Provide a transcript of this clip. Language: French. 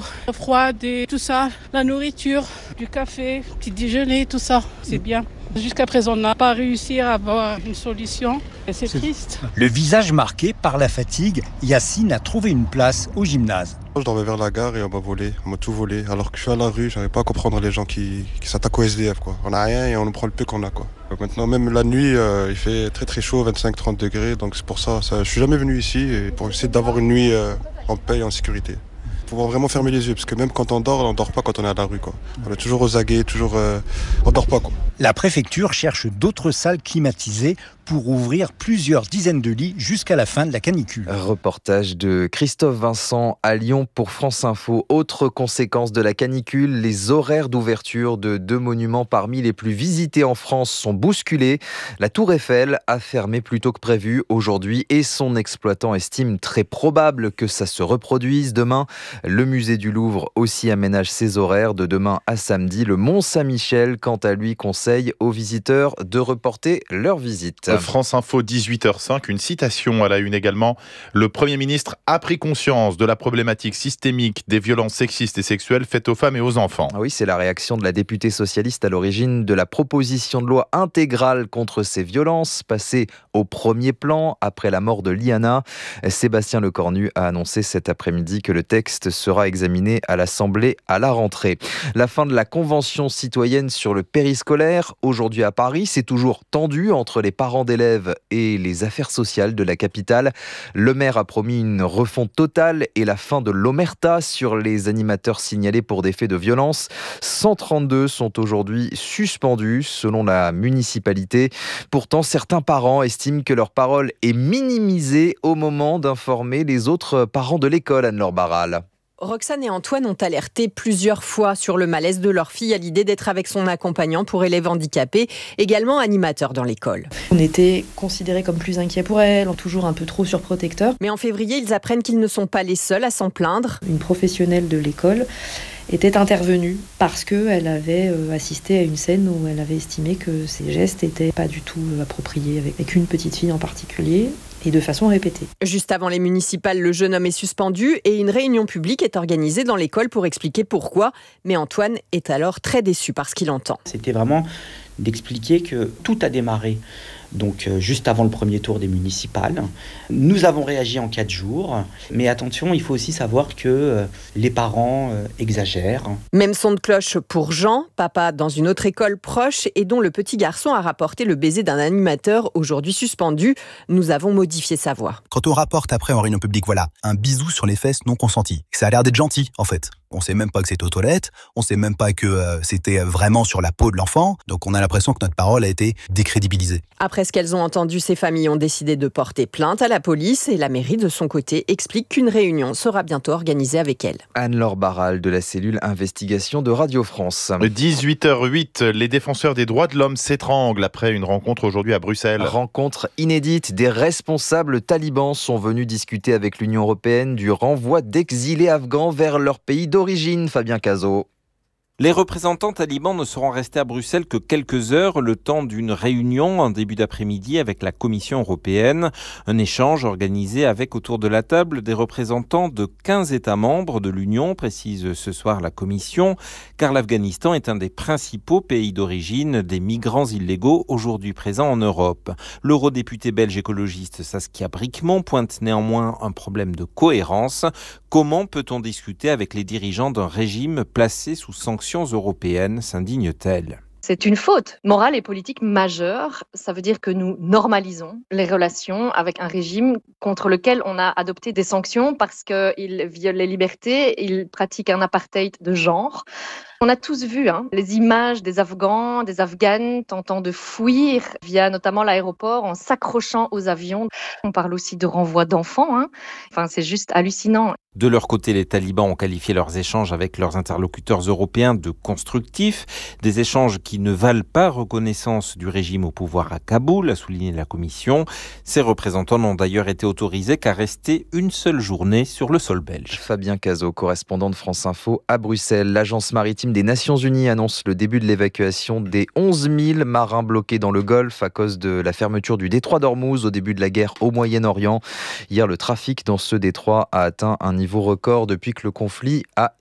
l'eau froide et tout ça, la nourriture, du café, petit déjeuner, tout ça, c'est bien. Jusqu'à présent, on n'a pas réussi à avoir une solution et c'est triste. Le visage marqué par la fatigue, Yacine a trouvé une place au gymnase. Je dormais vers la gare et on m'a tout volé. Alors que je suis à la rue, j'arrive pas à comprendre les gens qui s'attaquent au SDF, quoi. On n'a rien et on nous prend le peu qu'on a, quoi. Maintenant, même la nuit, il fait très très chaud, 25-30 degrés. Donc c'est pour ça, je suis jamais venu ici et pour essayer d'avoir une nuit en paix et en sécurité. Pouvoir vraiment fermer les yeux, parce que même quand on dort pas quand on est à la rue, quoi. On est toujours aux aguets, on dort pas, quoi. La préfecture cherche d'autres salles climatisées pour ouvrir plusieurs dizaines de lits jusqu'à la fin de la canicule. Reportage de Christophe Vincent à Lyon pour France Info. Autre conséquence de la canicule, les horaires d'ouverture de 2 monuments parmi les plus visités en France sont bousculés. La Tour Eiffel a fermé plus tôt que prévu aujourd'hui et son exploitant estime très probable que ça se reproduise demain. Le musée du Louvre aussi aménage ses horaires de demain à samedi. Le Mont-Saint-Michel, quant à lui, conseille aux visiteurs de reporter leur visite. France Info, 18h05, une citation à la une également. Le Premier ministre a pris conscience de la problématique systémique des violences sexistes et sexuelles faites aux femmes et aux enfants. Oui, c'est la réaction de la députée socialiste à l'origine de la proposition de loi intégrale contre ces violences, passée au premier plan après la mort de Liana. Sébastien Lecornu a annoncé cet après-midi que le texte sera examiné à l'Assemblée à la rentrée. La fin de la convention citoyenne sur le périscolaire, aujourd'hui à Paris, c'est toujours tendu entre les parents d'élèves et les affaires sociales de la capitale. Le maire a promis une refonte totale et la fin de l'omerta sur les animateurs signalés pour des faits de violence. 132 sont aujourd'hui suspendus selon la municipalité. Pourtant, certains parents estiment que leur parole est minimisée au moment d'informer les autres parents de l'école, Anne-Laure Barral. Roxane et Antoine ont alerté plusieurs fois sur le malaise de leur fille à l'idée d'être avec son accompagnant pour élèves handicapés, également animateur dans l'école. On était considérés comme plus inquiets pour elle, toujours un peu trop surprotecteurs. Mais en février, ils apprennent qu'ils ne sont pas les seuls à s'en plaindre. Une professionnelle de l'école était intervenue parce qu'elle avait assisté à une scène où elle avait estimé que ses gestes n'étaient pas du tout appropriés avec une petite fille en particulier. Et de façon répétée. Juste avant les municipales, le jeune homme est suspendu et une réunion publique est organisée dans l'école pour expliquer pourquoi. Mais Antoine est alors très déçu par ce qu'il entend. C'était vraiment d'expliquer que tout a démarré donc juste avant le premier tour des municipales. Nous avons réagi en 4 jours, mais attention, il faut aussi savoir que les parents exagèrent. Même son de cloche pour Jean, papa dans une autre école proche et dont le petit garçon a rapporté le baiser d'un animateur aujourd'hui suspendu. Nous avons modifié sa voix. Quand on rapporte après en réunion publique, voilà, un bisou sur les fesses non consenti, ça a l'air d'être gentil en fait. On sait même pas que c'était aux toilettes, on sait même pas que c'était vraiment sur la peau de l'enfant, donc on a l'impression que notre parole a été décrédibilisée. Après ce qu'elles ont entendu, ces familles ont décidé de porter plainte à la police et la mairie de son côté explique qu'une réunion sera bientôt organisée avec elle. Anne-Laure Barral de la cellule investigation de Radio France. 18h08, les défenseurs des droits de l'homme s'étranglent après une rencontre aujourd'hui à Bruxelles. Rencontre inédite, des responsables talibans sont venus discuter avec l'Union européenne du renvoi d'exilés afghans vers leur pays d'origine, Fabien Cazot. Les représentants talibans ne seront restés à Bruxelles que quelques heures, le temps d'une réunion en début d'après-midi avec la Commission européenne. Un échange organisé avec autour de la table des représentants de 15 États membres de l'Union, précise ce soir la Commission, car l'Afghanistan est un des principaux pays d'origine des migrants illégaux aujourd'hui présents en Europe. L'eurodéputé belge écologiste Saskia Brikmont pointe néanmoins un problème de cohérence. Comment peut-on discuter avec les dirigeants d'un régime placé sous sanctions européennes, s'indigne-t-elle ? C'est une faute morale et politique majeure. Ça veut dire que nous normalisons les relations avec un régime contre lequel on a adopté des sanctions parce qu'il viole les libertés, il pratique un apartheid de genre. On a tous vu les images des Afghans, des Afghanes tentant de fuir via notamment l'aéroport en s'accrochant aux avions. On parle aussi de renvoi d'enfants. Enfin, c'est juste hallucinant. De leur côté, les talibans ont qualifié leurs échanges avec leurs interlocuteurs européens de constructifs. Des échanges qui ne valent pas reconnaissance du régime au pouvoir à Kaboul, a souligné la Commission. Ces représentants n'ont d'ailleurs été autorisés qu'à rester une seule journée sur le sol belge. Fabien Cazot, correspondant de France Info à Bruxelles. L'Agence maritime des Nations Unies annonce le début de l'évacuation des 11 000 marins bloqués dans le Golfe à cause de la fermeture du détroit d'Ormuz au début de la guerre au Moyen-Orient. Hier, le trafic dans ce détroit a atteint un niveau record depuis que le conflit a